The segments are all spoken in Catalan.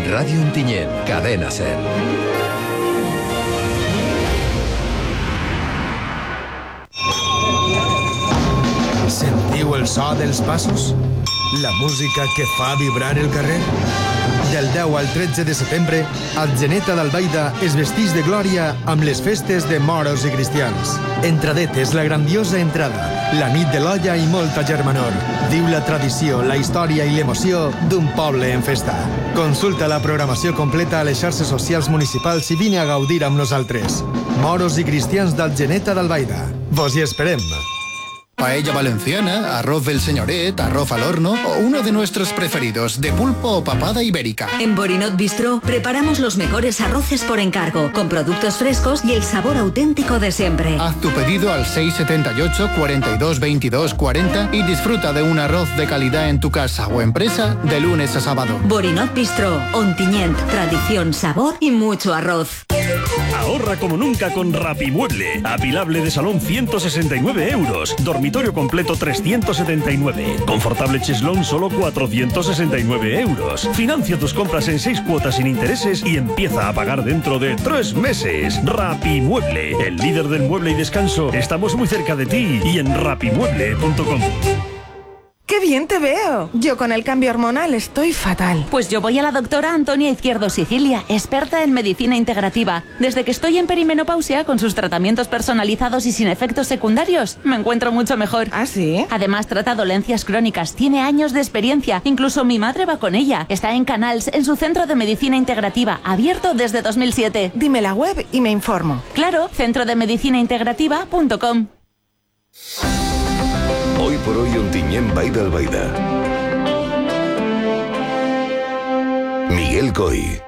Ràdio Ontinyent, Cadena Ser. Sentiu el so dels passos? La música que fa vibrar el carrer? Del 10 al 13 de setembre, Atzeneta d'Albaida es vesteix de glòria amb les festes de moros i cristians. Entradetes, la grandiosa entrada, la nit de l'olla i molta germanor. Viu la tradició, la història i l'emoció d'un poble en festa. Consulta la programació completa a les xarxes socials municipals i vine a gaudir amb nosaltres. Moros i cristians d'Atzeneta d'Albaida. Vos hi esperem. Paella valenciana, arroz del señoret, arroz al horno o uno de nuestros preferidos, de pulpo o papada ibérica. En Borinot Bistro preparamos los mejores arroces por encargo, con productos frescos y el sabor auténtico de siempre. Haz tu pedido al 678 42 22 40 y disfruta de un arroz de calidad en tu casa o empresa de lunes a sábado. Borinot Bistro, Ontinyent, tradición, sabor y mucho arroz. Ahorra como nunca con Rapimueble. Apilable de salón 169 euros. Dormitorio completo 379. Confortable cheslón solo 469 euros. Financia tus compras en 6 cuotas sin intereses y empieza a pagar dentro de 3 meses. Rapimueble, el líder del mueble y descanso. Estamos muy cerca de ti y en rapimueble.com. ¡Qué bien te veo! Yo con el cambio hormonal estoy fatal. Pues yo voy a la doctora Antonia Izquierdo Sicilia, experta en medicina integrativa. Desde que estoy en perimenopausia, con sus tratamientos personalizados y sin efectos secundarios, me encuentro mucho mejor. ¿Ah, sí? Además, trata dolencias crónicas, tiene años de experiencia. Incluso mi madre va con ella. Está en Canals, en su centro de medicina integrativa, abierto desde 2007. Dime la web y me informo. Claro, centrodemedicinaintegrativa.com. Hoy por hoy Ontinyent Vall d'Albaida. Miguel Coy.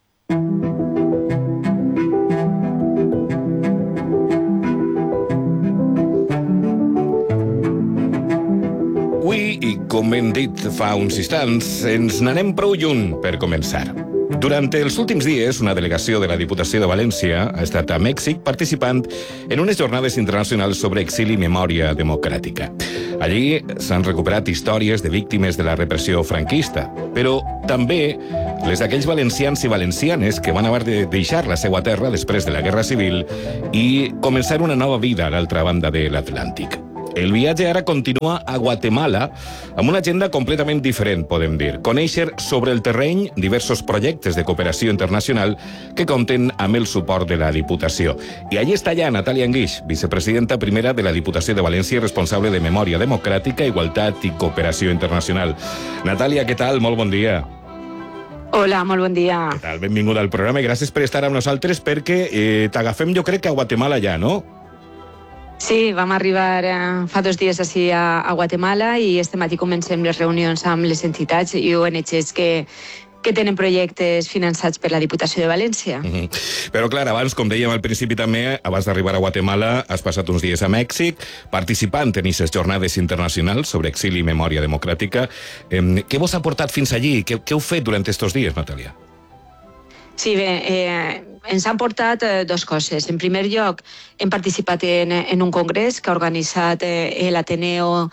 Avui, i com hem dit fa uns instants, ens n'anem prou lluny per començar. Durant els últims dies, una delegació de la Diputació de València ha estat a Mèxic participant en unes jornades internacionals sobre exili i memòria democràtica. Allí s'han recuperat històries de víctimes de la repressió franquista, però també les d'aquells valencians i valencianes que van haver de deixar la seva terra després de la Guerra Civil i començar una nova vida a l'altra banda de l'Atlàntic. El viatge ara continua a Guatemala amb una agenda completament diferent, podem dir. Conèixer sobre el terreny diversos projectes de cooperació internacional que compten amb el suport de la Diputació. I allí està ja Natàlia Anguix, vicepresidenta primera de la Diputació de València i responsable de Memòria Democràtica, Igualtat i Cooperació Internacional. Natàlia, què tal? Molt bon dia. Hola, molt bon dia. Què tal? Benvinguda al programa i gràcies per estar amb nosaltres perquè t'agafem, jo crec, que a Guatemala ja, no? Sí, vam arribar fa 2 dies ací a Guatemala i este matí comencem les reunions amb les entitats i ONGs que tenen projectes finançats per la Diputació de València. Però clar, abans, com dèiem al principi també, abans d'arribar a Guatemala, has passat uns dies a Mèxic, participant en aquestes jornades internacionals sobre exili i memòria democràtica. Què vos ha portat fins allí? Què heu fet durant aquests dies, Natàlia? Sí, bé, ens han portat 2 coses. En primer lloc, hem participat en un congrés que ha organitzat l'Ateneo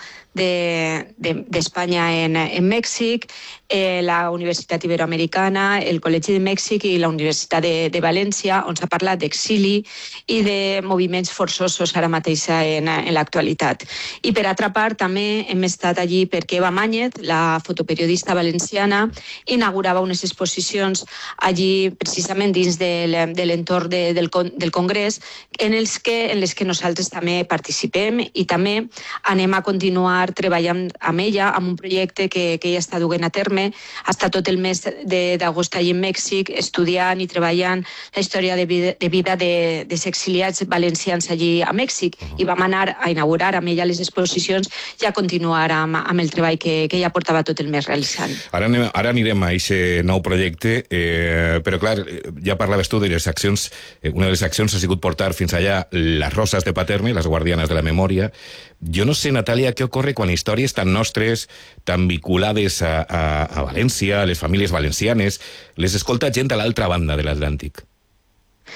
d'Espanya en Mèxic, la Universitat Iberoamericana, el Col·legi de Mèxic i la Universitat de València, on s'ha parlat d'exili i de moviments forçosos ara mateix en l'actualitat. I per altra part, també hem estat allí perquè Eva Mañez, la fotoperiodista valenciana, inaugurava unes exposicions allí precisament dins de l'entorn del Congrés en les que nosaltres també participem i també anem a continuar treballant amb ella, amb un projecte que ella està duent a terme. Ha estat tot el mes d'agost allà en Mèxic estudiant i treballant la història de vida dels exiliats valencians allí a Mèxic i vam anar a inaugurar amb ella les exposicions i a continuar amb el treball que ella portava tot el mes realitzant. Ara anirem a aquest nou projecte, però clar, ja parlaves tu de les accions. Una de les accions ha sigut portar fins allà les Roses de Paterme, les guardianes de la memòria. Jo no sé, Natàlia, què ocorre quan històries tan nostres, tan vinculades a València, a les famílies valencianes, les escolta gent a l'altra banda de l'Atlàntic.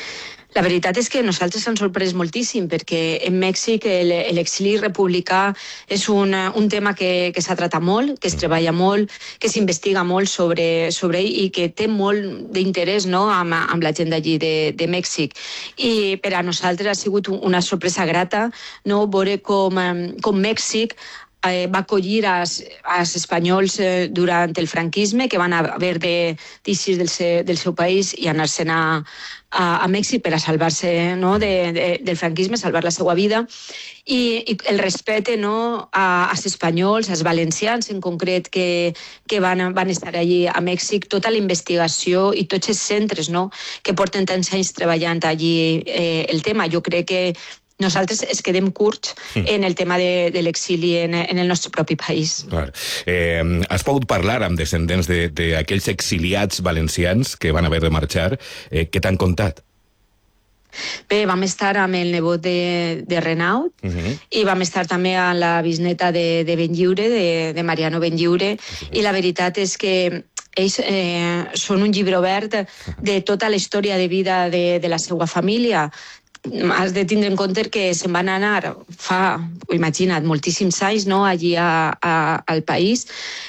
La veritat és que nosaltres ens sorprès moltíssim perquè en Mèxic l'exili republicà és un tema que s'ha tratat molt, que es treballa molt, que s'investiga molt sobre ell i que té molt d'interès, no, amb la gent d'allí de Mèxic. I per a nosaltres ha sigut una sorpresa grata, no, veure com Mèxic va acollir als espanyols durant el franquisme, que van haver d'eixir del seu país i anar-se'n a Mèxic per a salvar-se, no, del franquisme, salvar la seva vida, i el respecte, no, als espanyols, als valencians en concret que van estar allí a Mèxic, tota la investigació i tots els centres, no, que porten tants anys treballant allí el tema. Jo crec que nosaltres es quedem curts en el tema de l'exili en el nostre propi país. Has pogut parlar amb descendents d'aquells exiliats valencians que van haver de marxar. Què t'han contat? Bé, vam estar amb el nebot de Renaud i vam estar també amb la bisneta de Benlliure, de Mariano Benlliure, i la veritat és que ells són un llibre obert de tota la història de vida de la seva família. Has de tindre en compte que se'n van anar imagina't, moltíssims anys, no, allí al país,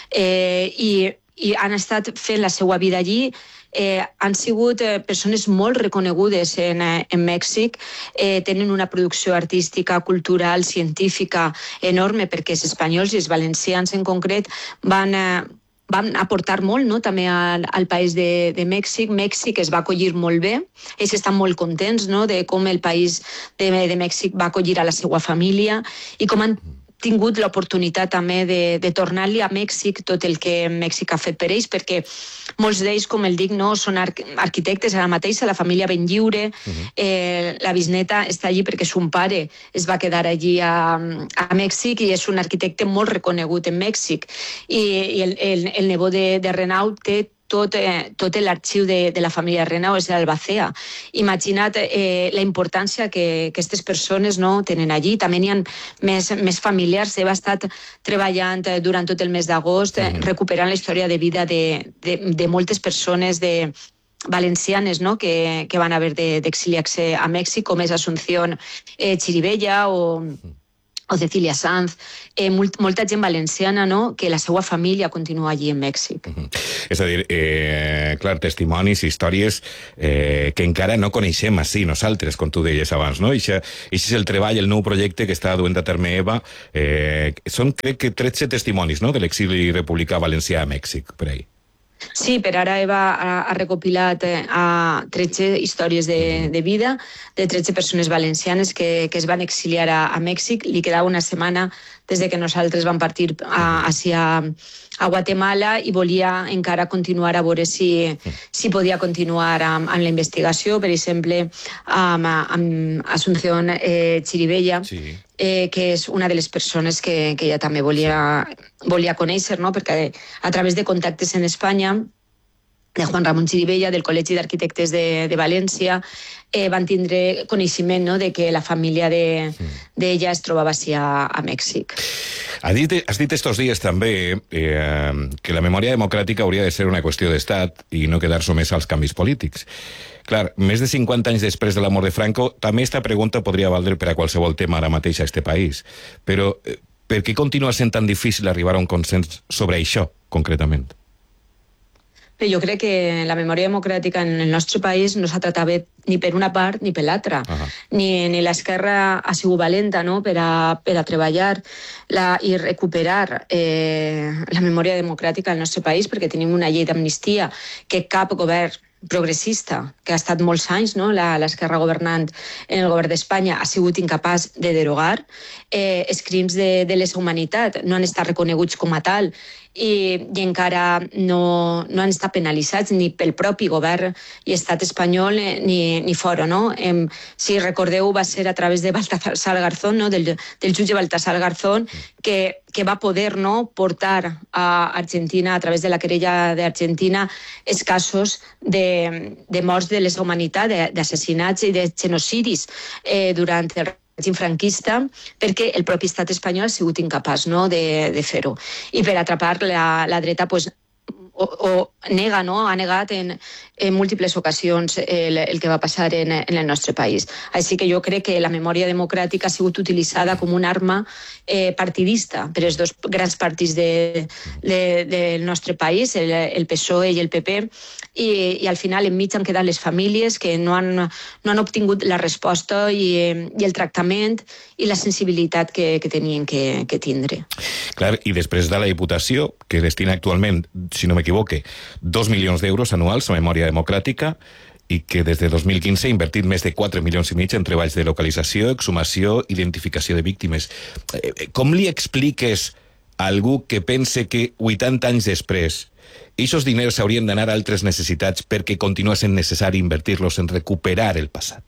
i han estat fent la seva vida allí. Han sigut persones molt reconegudes en Mèxic, tenen una producció artística, cultural, científica enorme, perquè els espanyols i els valencians en concret van aportar molt, no, també al país de Mèxic. Mèxic es va acollir molt bé, ells estan molt contents, no, de com el país de Mèxic va acollir a la seva família i com han tingut l'oportunitat també de tornar-li a Mèxic tot el que Mèxic ha fet per ells, perquè molts d'ells, com el dic, no, són arquitectes ara mateix, la família Benlliure. La bisneta està allí perquè son pare es va quedar allí a Mèxic i és un arquitecte molt reconegut en Mèxic. I el nebot de Renaud té tot l'arxiu de la família Renaud, és l'Albacea. Imagina't la importància que aquestes persones, no, tenen allí. També n'hi ha més familiars. Eva ha estat treballant durant tot el mes d'agost, recuperant la història de vida de moltes persones valencianes, no, que van haver d'exiliar-se a Mèxic, com és Asunción Chiribella o Cecilia Sanz, molta gent valenciana, no, que la seva família continua allí en Mèxic. És a dir, clar, testimonis, històries que encara no coneixem així nosaltres, com tu deies abans, no? I és el treball, el nou projecte que està duent a terme Eva. Són, crec que, 13 testimonis, no?, de l'exili republicà valencià a Mèxic, per ahí. Sí, per ara Eva ha recopilat 13 històries de vida de 13 persones valencianes que es van exiliar a Mèxic. Li quedava una setmana des que nosaltres vam partir a Guatemala i volia encara continuar a veure si podia continuar amb la investigació, per exemple, amb Asunción Chiribella, que és una de les persones que ella també volia conèixer, no? Perquè a través de contactes en Espanya, de Juan Ramon Chiribella, del Col·legi d'Arquitectes de València, van tindre coneixement, no?, de que la família d'ella es trobava així a Mèxic. Has dit estos dies també que la memòria democràtica hauria de ser una qüestió d'estat i no quedar només als canvis polítics. Clar, més de 50 anys després de la mort de Franco, també esta pregunta podria valdre per a qualsevol tema ara mateix a este país. Però per què continua sent tan difícil arribar a un consens sobre això, concretament? Jo crec que la memòria democràtica en el nostre país no s'ha tratat bé ni per una part ni per l'altra. Ni l'esquerra ha sigut valenta, no?, per a treballar i recuperar la memòria democràtica al nostre país, perquè tenim una llei d'amnistia que cap govern progressista, que ha estat molts anys, no?, l'esquerra governant en el govern d'Espanya, ha sigut incapaç de derogar. Els crims de lesa humanitat no han estat reconeguts com a tal i encara no han estat penalitzats ni pel propi govern i estat espanyol ni fora, no? Si recordeu, va ser a través de Baltasar Garzón, no?, del jutge Baltasar Garzón, que va poder, no?, portar a Argentina, a través de la querella d'Argentina, els casos de morts de lesa humanitat, d'assassinats i de genocidis durant el règim franquista, perquè el propi estat espanyol ha sigut incapaç, no?, de fer-ho. I per atrapar la dreta, pues, o nega, no? Ha negat en múltiples ocasions el que va passar en el nostre país. Així que jo crec que la memòria democràtica ha sigut utilitzada com una arma partidista per els dos grans partits del nostre país, el PSOE i el PP, i al final enmig han quedat les famílies que no han obtingut la resposta i el tractament i la sensibilitat que tenien que tindre. Clar, i després de la Diputació, que destina actualment, si no m'equivoque, 2 milions d'euros anuals a memòria democràtica i que des de 2015 ha invertit més de 4 milions i mig en treballs de localització, exhumació, identificació de víctimes. Com li expliques a algú que pense que 80 anys després aquests diners haurien d'anar a altres necessitats perquè continua sent necessari invertir-los en recuperar el passat?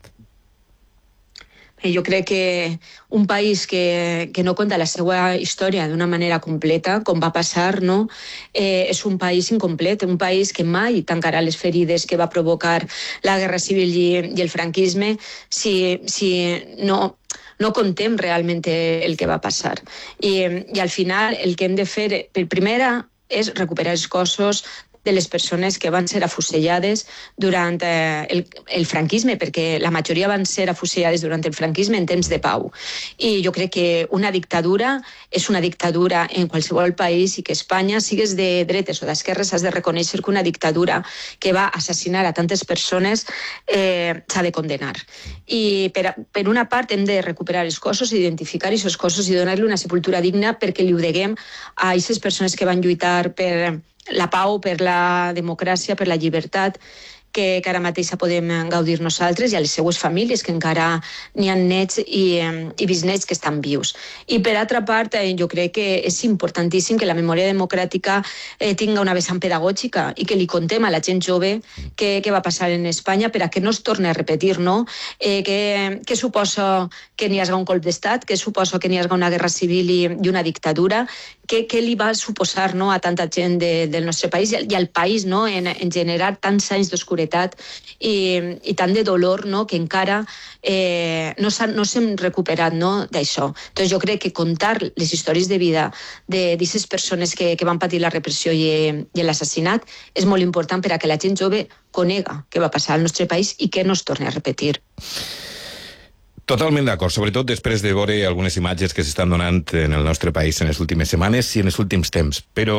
Jo crec que un país que no conta la seva història d'una manera completa, com va passar, no? És un país incomplet, un país que mai tancarà les ferides que va provocar la Guerra Civil i el franquisme si no contem realment el que va passar. I al final el que hem de fer, per primera, és recuperar els cossos de les persones que van ser afusellades durant el franquisme, perquè la majoria van ser afusellades durant el franquisme en temps de pau. I jo crec que una dictadura és una dictadura en qualsevol país i que Espanya, sigues de dretes o d'esquerres, has de reconèixer que una dictadura que va assassinar a tantes persones s'ha de condenar. I per una part hem de recuperar els cossos, identificar aquests cossos i donar-li una sepultura digna perquè li ho deguem a aquestes persones que van lluitar per la pau, per la democràcia, per la llibertat, que ara mateix podem gaudir nosaltres, i a les seues famílies, que encara n'hi ha nets i bisnets que estan vius. I per altra part, jo crec que és importantíssim que la memòria democràtica tinga una vessant pedagògica i que li contem a la gent jove què va passar en Espanya per a que no es torni a repetir, no? Què suposa que n'hi hagi un colp d'estat, què suposa que n'hi hagi una guerra civil i una dictadura, què li va suposar a tanta gent del nostre país i al país en generar tants anys d'oscuretat i tant de dolor que encara no s'hem recuperat d'això. Entonces jo crec que contar les històries de vida d'aquestes persones que van patir la repressió i l'assassinat és molt important per a que la gent jove conega què va passar al nostre país i que no es torni a repetir. Totalment d'acord, sobretot després de veure algunes imatges que s'estan donant en el nostre país en les últimes setmanes i en els últims temps. Però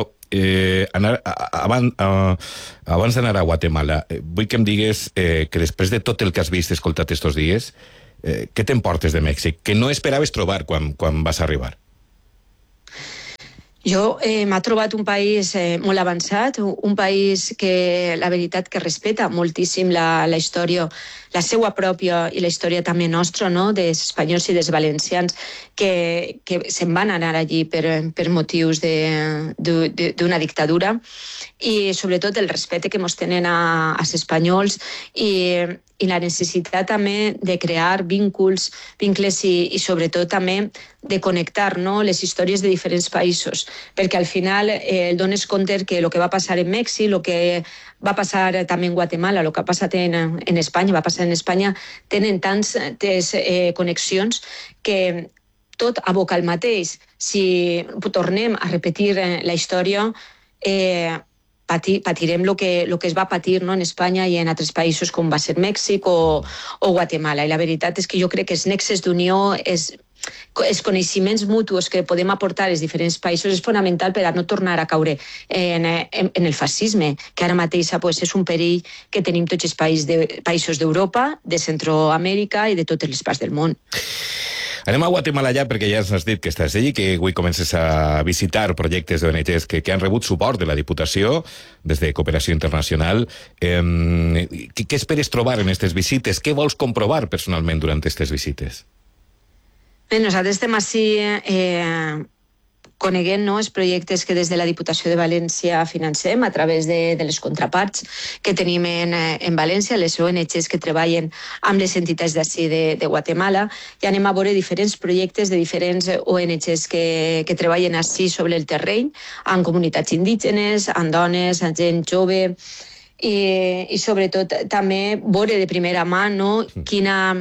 abans d'anar a Guatemala, vull que em digues que després de tot el que has vist i escoltat estos dies, què t'emportes de Mèxic? Que no esperaves trobar quan vas arribar? Jo m'ha trobat un país molt avançat, un país que la veritat que respeta moltíssim la història, la seva pròpia i la història també nostra, dels espanyols i dels valencians que se'n van anar allí per motius d'una dictadura, i sobretot el respecte que ens tenen als espanyols i la necessitat també de crear vincles i sobretot també de connectar les històries de diferents països, perquè al final el dones compte que el que va passar en Mèxic, el que va passar també en Guatemala, el que ha passat en Espanya, va passar en Espanya, tenen tantes connexions que tot aboca al mateix. Si tornem a repetir la història, patirem el que es va patir en Espanya i en altres països com va ser Mèxic o Guatemala. I la veritat és que jo crec que els nexes d'unió, els coneixements mutus que podem aportar als diferents països és fonamental per a no tornar a caure en el fascisme, que ara mateix és un perill que tenim tots els països d'Europa, de Centroamèrica i de totes les parts del món. Anem a Guatemala ja, perquè ja ens has dit que estàs allí, que avui comences a visitar projectes d'ONGs que han rebut suport de la Diputació, des de Cooperació Internacional. Què esperes trobar en aquestes visites? Què vols comprovar personalment durant aquestes visites? Bé, nosaltres estem ací coneguent els projectes que des de la Diputació de València financem a través de les contraparts que tenim en València, les ONGs que treballen amb les entitats d'ací de Guatemala, i anem a veure diferents projectes de diferents ONGs que treballen ací sobre el terreny, amb comunitats indígenes, amb dones, amb gent jove, i sobretot també veure de primera mà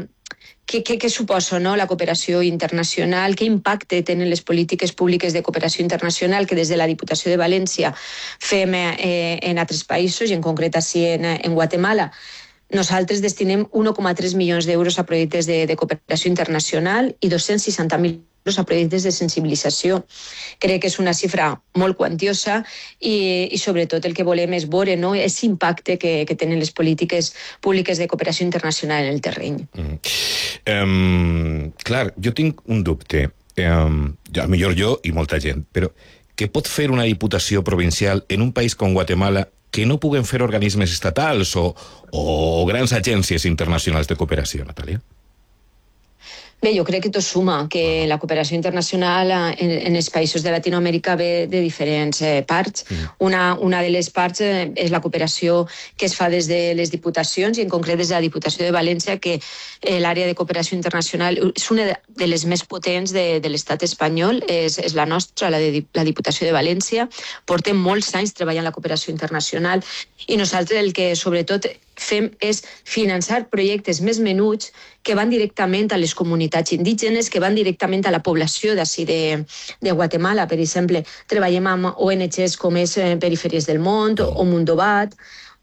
què suposa, no, la cooperació internacional, què impacte tenen les polítiques públiques de cooperació internacional que des de la Diputació de València fem en altres països, i en concret així en Guatemala. Nosaltres destinem 1,3 milions d'euros a projectes de cooperació internacional i 260.000 euros a projectes de sensibilització. Crec que és una xifra molt quantiosa i sobretot el que volem és veure, no, aquest impacte que tenen les polítiques públiques de cooperació internacional en el terreny. Clar, jo tinc un dubte, millor jo i molta gent, però què pot fer una diputació provincial en un país com Guatemala que no puguen fer organismes estatals o grans agències internacionals de cooperació, Natàlia? Bé, jo crec que tot suma, que la cooperació internacional en els països de Latinoamèrica ve de diferents parts. Una de les parts és la cooperació que es fa des de les diputacions, i en concret des de la Diputació de València, que l'àrea de cooperació internacional és una de les més potents de l'estat espanyol, és la nostra, la Diputació de València. Portem molts anys treballant la cooperació internacional i nosaltres el que sobretot fem és finançar projectes més menuts que van directament a les comunitats indígenes, que van directament a la població d'ací de Guatemala. Per exemple, treballem amb ONGs com és Perifèries del Món o Mundobat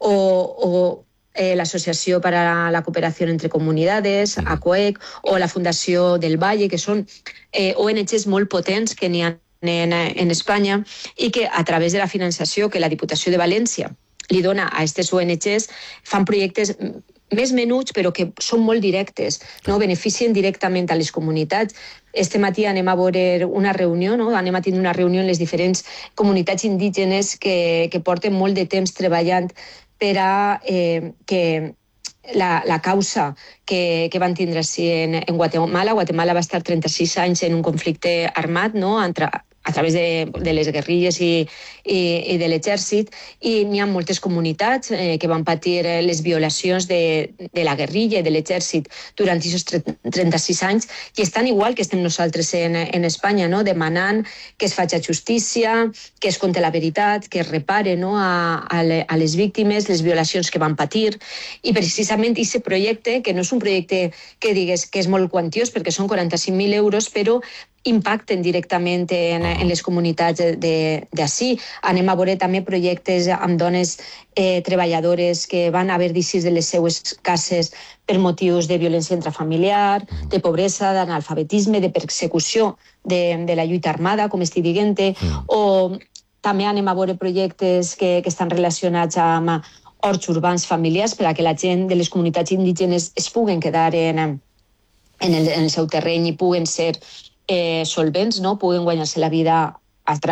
o l'Associació per a la Cooperació entre Comunidades, ACOEC, o la Fundació del Valle, que són ONGs molt potents que n'hi ha en Espanya i que a través de la finançació que la Diputació de València li dona a aquestes ONGs, fan projectes més menuts però que són molt directes, no? Beneficien directament a les comunitats. Este matí anem a veure una reunió, no? Anem a tindre una reunió en les diferents comunitats indígenes que porten molt de temps treballant per a que la causa que van tindre així en Guatemala. Guatemala va estar 36 anys en un conflicte armat, no? A través de les guerrilles i de l'exèrcit, i n'hi ha moltes comunitats que van patir les violacions de la guerrilla i de l'exèrcit durant aquests 36 anys, i estan igual que estem nosaltres en Espanya, no? Demanant que es faci justícia, que es conti la veritat, que es repare, no? a les víctimes, les violacions que van patir. I precisament aquest projecte, que no és un projecte que digues que és molt quantiós, perquè són 45.000 euros, però impacten directament en les comunitats d'ací. Anem a veure també projectes amb dones treballadores que van haver d'eixir de les seues cases per motius de violència intrafamiliar, de pobresa, d'analfabetisme, de persecució de la lluita armada, com estic dient, o també anem a veure projectes que estan relacionats amb horts urbans familiars per a que la gent de les comunitats indígenes es puguen quedar en el seu terreny i puguen ser solvents, no? Puguen guanyar-se la vida a través